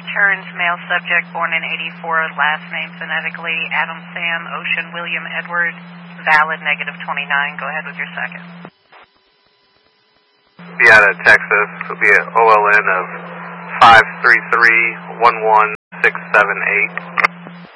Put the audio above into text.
returns male subject born in 84, last name phonetically Adam Sam Ocean William Edward, valid -29. Go ahead with your second. Be out of Texas. Will be an OLN of 533-11678.